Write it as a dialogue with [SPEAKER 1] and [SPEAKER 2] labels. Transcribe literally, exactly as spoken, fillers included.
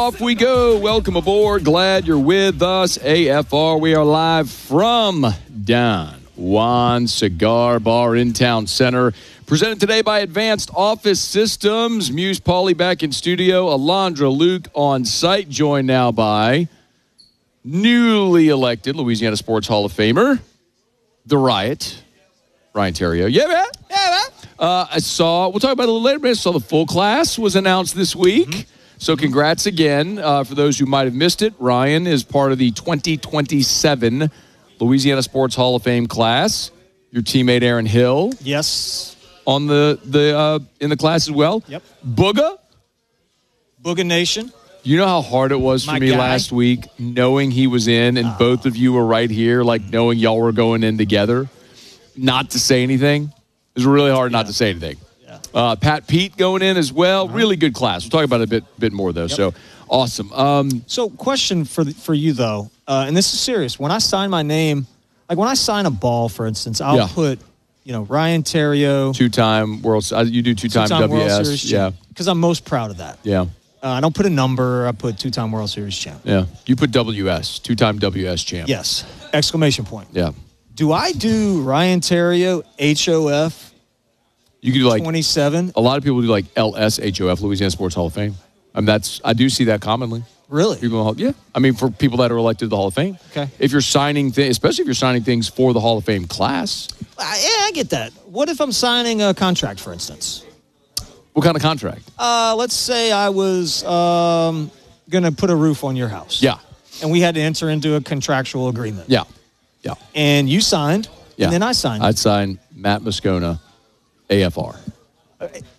[SPEAKER 1] off we go. Welcome aboard. Glad you're with us. A F R, we are live from Don Juan Cigar Bar in Town Center. Presented today by Advanced Office Systems. Muse Pauly back in studio. Alondra Luke on site. Joined now by newly elected Louisiana Sports Hall of Famer, The Riot, Ryan Theriot. Yeah, man. Yeah, man. Uh, I saw, we'll talk about it a little later, but I saw the full class was announced this week. Mm-hmm. So congrats again. Uh, for those who might have missed it, Ryan is part of the twenty twenty-seven Louisiana Sports Hall of Fame class. Your teammate Aaron Hill.
[SPEAKER 2] Yes.
[SPEAKER 1] On the, the uh, in the class as well.
[SPEAKER 2] Yep.
[SPEAKER 1] Booga.
[SPEAKER 2] Booga Nation.
[SPEAKER 1] You know how hard it was for
[SPEAKER 2] My
[SPEAKER 1] me
[SPEAKER 2] guy.
[SPEAKER 1] last week knowing he was in and
[SPEAKER 2] oh.
[SPEAKER 1] both of you were right here, like knowing y'all were going in together, not to say anything. It was really hard yeah. not to say anything.
[SPEAKER 2] Yeah.
[SPEAKER 1] Uh, Pat Pete going in as well.
[SPEAKER 2] Uh-huh.
[SPEAKER 1] Really good class. We'll talk about it a bit bit more, though. Yep. So, awesome. Um,
[SPEAKER 2] so, question for the, for you, though, uh, and this is serious. When I sign my name, like when I sign a ball, for instance, I'll
[SPEAKER 1] yeah.
[SPEAKER 2] put, you know, Ryan Theriot.
[SPEAKER 1] Two-time World uh, You do two-time,
[SPEAKER 2] two-time
[SPEAKER 1] W S.
[SPEAKER 2] World Series
[SPEAKER 1] yeah.
[SPEAKER 2] Because I'm most proud of that.
[SPEAKER 1] Yeah.
[SPEAKER 2] Uh, I don't put a number. I put two-time World Series champ.
[SPEAKER 1] Yeah. You put W S, two-time W S champ.
[SPEAKER 2] Yes. Exclamation point.
[SPEAKER 1] Yeah.
[SPEAKER 2] Do I do Ryan Theriot, H O F,
[SPEAKER 1] you could do like
[SPEAKER 2] twenty-seven?
[SPEAKER 1] A lot of people do like L S H O F, Louisiana Sports Hall of Fame. I mean, that's I do see that commonly.
[SPEAKER 2] Really?
[SPEAKER 1] People, yeah. I mean, for people that are elected to the Hall of Fame.
[SPEAKER 2] Okay.
[SPEAKER 1] If you're signing things, especially if you're signing things for the Hall of Fame class.
[SPEAKER 2] Uh, yeah, I get that. What if I'm signing a contract, for instance?
[SPEAKER 1] What kind of contract?
[SPEAKER 2] Uh, let's say I was um, going to put a roof on your house.
[SPEAKER 1] Yeah.
[SPEAKER 2] And we had to enter into a contractual agreement.
[SPEAKER 1] Yeah. Yeah.
[SPEAKER 2] And you signed,
[SPEAKER 1] yeah.
[SPEAKER 2] and then I signed.
[SPEAKER 1] I'd sign Matt Moscona, A F R.